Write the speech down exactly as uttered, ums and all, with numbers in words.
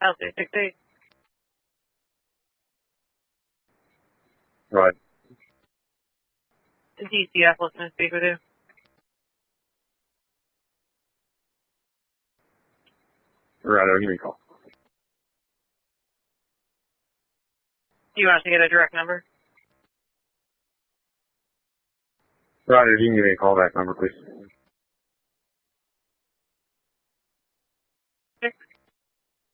L C six eight. Right. D C F looking to speak with you. Right, give me a call. Do you want us to get a direct number? Right, you can give me a call back number, please.